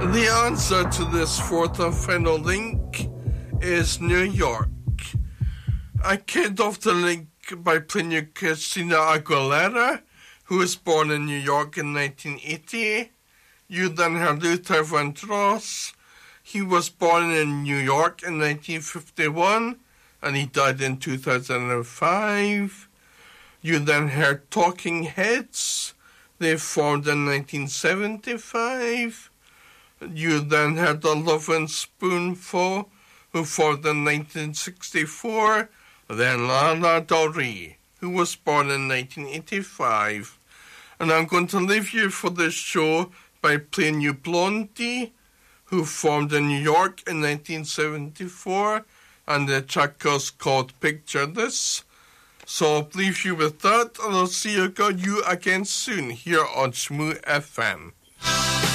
The answer to this fourth and final link is New York. I kicked off the link by playing you Christina Aguilera, who was born in New York in 1980. You then heard Luther Vandross. He was born in New York in 1951, and he died in 2005. You then heard Talking Heads. They formed in 1975. You then heard The Lovin' Spoonful, who formed in 1964. Then Lana Del Rey, who was born in 1985. And I'm going to leave you for this show by playing you Blondie, who formed in New York in 1974, and the track is called Picture This. So I'll leave you with that, and I'll see you again soon here on Shmoo FM.